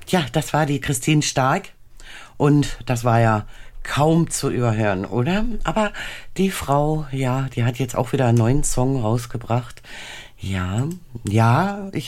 Ja, das war die Christine Stark und das war ja kaum zu überhören, oder? Aber die Frau, ja, die hat jetzt auch wieder einen neuen Song rausgebracht. Ja, ja, ich